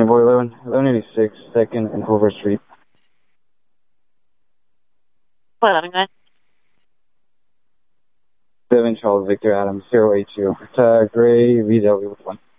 Convoy 1186, 2nd and Hoover Street. 11, go ahead. 7 Charles Victor Adams, 082. Gray VW with 1.